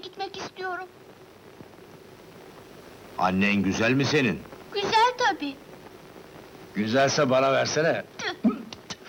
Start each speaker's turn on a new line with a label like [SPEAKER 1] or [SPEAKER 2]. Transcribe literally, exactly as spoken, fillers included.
[SPEAKER 1] gitmek istiyorum.
[SPEAKER 2] Annen güzel mi senin?
[SPEAKER 1] Güzel tabii.
[SPEAKER 2] Güzelse bana versene.
[SPEAKER 1] Tüh!